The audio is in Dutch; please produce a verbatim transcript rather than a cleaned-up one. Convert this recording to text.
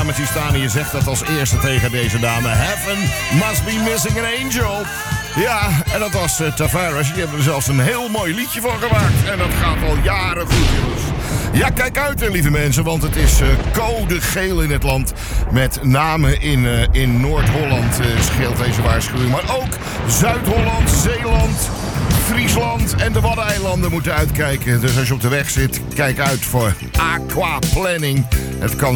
dame ziet staan en je zegt dat als eerste tegen deze dame. Heaven must be missing an angel. Ja, en dat was uh, Tavares. Die hebben er zelfs een heel mooi liedje van gemaakt. En dat gaat al jaren goed, jongens. Ja, kijk uit, hè, lieve mensen, want het is uh, code geel in het land. Met name in, uh, in Noord-Holland uh, scheelt deze waarschuwing. Maar ook Zuid-Holland, Zeeland, Friesland en de Waddeneilanden moeten uitkijken. Dus als je op de weg zit, kijk uit voor aquaplanning. Het kan